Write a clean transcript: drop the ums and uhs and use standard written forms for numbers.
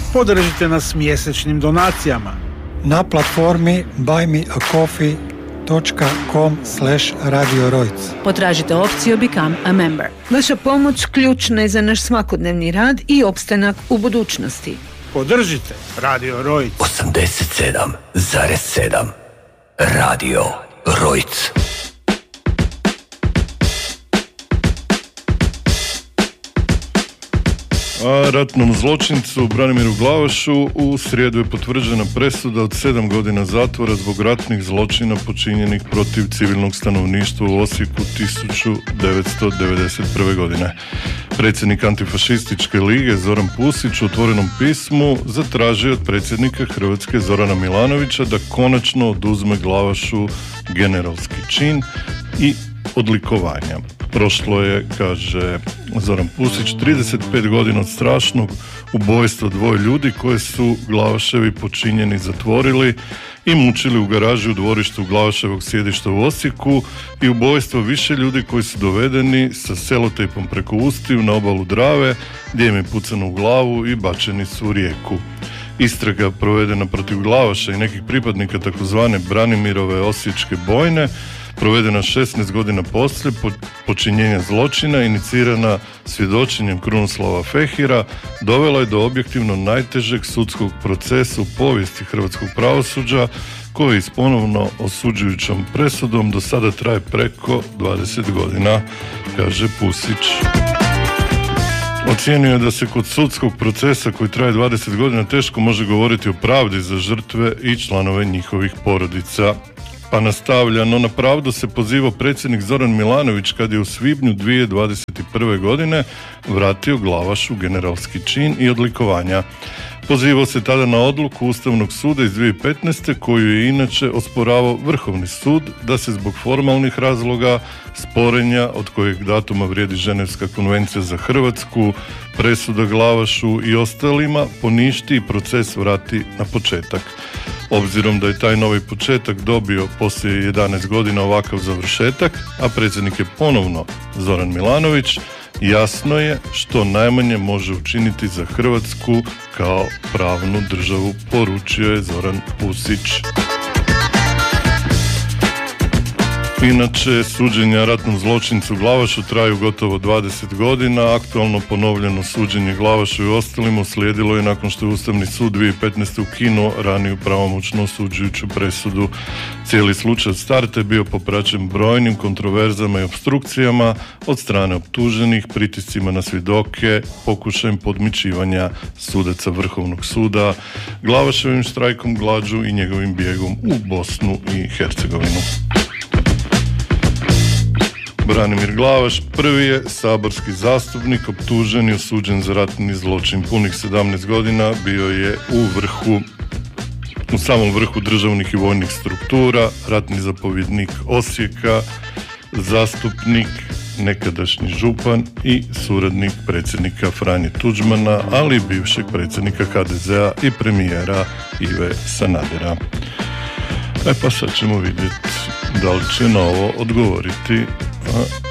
Podržite nas mjesečnim donacijama. Na platformi buymeacoffee.com/Radio Rojc. Potražite opciju Become a Member. Vaša pomoć ključna je za naš svakodnevni rad i opstanak u budućnosti. Podržite Radio Rojc. 87,7 Radio Rojc. A ratnom zločincu Branimiru Glavašu u srijedu je potvrđena presuda od 7 godina zatvora zbog ratnih zločina počinjenih protiv civilnog stanovništva u Osijeku 1991. godine. Predsjednik Antifašističke lige Zoran Pusić u otvorenom pismu zatražio od predsjednika Hrvatske Zorana Milanovića da konačno oduzme Glavašu generalski čin i odlikovanja. Prošlo je, kaže Zoran Pusić, 35 godina od strašnog ubojstva dvoje ljudi koje su Glavaševi počinjeni zatvorili i mučili u garaži u dvorištu Glavaševog sjedišta u Osijeku i ubojstvo više ljudi koji su dovedeni sa selotejpom preko ustiju na obalu Drave gdje im je pucano u glavu i bačeni su u rijeku. Istraga provedena protiv Glavaša i nekih pripadnika takozvane Branimirove osječke bojne provedena 16 godina poslije počinjenja zločina, inicirana svjedočenjem Krunoslava Fehira, dovela je do objektivno najtežeg sudskog procesa u povijesti hrvatskog pravosuđa, koji s ponovno osuđujućom presudom do sada traje preko 20 godina, kaže Pusić. Ocijenio je da se kod sudskog procesa koji traje 20 godina teško može govoriti o pravdi za žrtve i članove njihovih porodica. Pa nastavlja, no na pravdu se pozivao predsjednik Zoran Milanović kad je u svibnju 2021. godine vratio Glavašu generalski čin i odlikovanja. Pozivao se tada na odluku Ustavnog suda iz 2015. koju je inače osporavao Vrhovni sud da se zbog formalnih razloga sporenja od kojeg datuma vrijedi Ženevska konvencija za Hrvatsku, presuda Glavašu i ostalima poništi i proces vrati na početak. Obzirom da je taj novi početak dobio poslije 11 godina ovakav završetak, a predsjednik je ponovno Zoran Milanović, jasno je što najmanje može učiniti za Hrvatsku kao pravnu državu, poručio je Zoran Pusić. Inače, suđenja ratnom zločincu Glavašu traju gotovo 20 godina. Aktualno ponovljeno suđenje Glavašu i ostalima uslijedilo je nakon što je Ustavni sud 2015. ukinuo raniju pravomoćno osuđujuću presudu. Cijeli slučaj od starta je bio popraćen brojnim kontroverzama i opstrukcijama od strane optuženih, pritiscima na svjedoke, pokušajem podmićivanja sudaca Vrhovnog suda, Glavaševim štrajkom glađu i njegovim bijegom u Bosnu i Hercegovinu. Branimir Glavaš prvi je saborski zastupnik optužen i osuđen za ratni zločin. Punih 17 godina bio je u samom vrhu državnih i vojnih struktura, ratni zapovjednik Osijeka, zastupnik, nekadašnji župan i suradnik predsjednika Franje Tuđmana, ali i bivšeg predsjednika HDZ-a i premijera Ive Sanadera. Pa sad ćemo vidjeti da li će na ovo odgovoriti